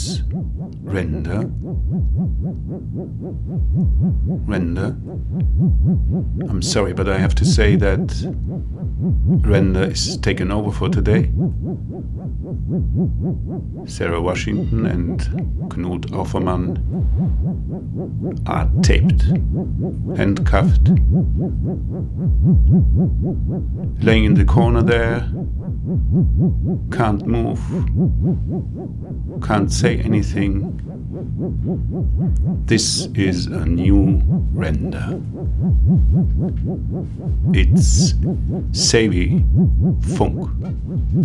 Render. Render. I'm sorry, but I have to say that Render is taken over for today. Sarah Washington and Knut Aufermann are taped, handcuffed, laying in the corner there, can't move, can't say anything. This is a new Render. It's Savvy Funk.